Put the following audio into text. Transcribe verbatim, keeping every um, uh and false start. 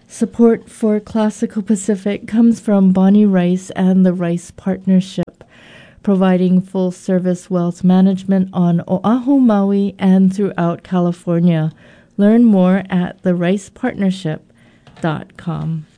Support for Classical Pacific comes from Bonnie Rice and the Rice Partnership, providing full-service wealth management on Oahu, Maui, and throughout California. Learn more at the rice partnership dot com.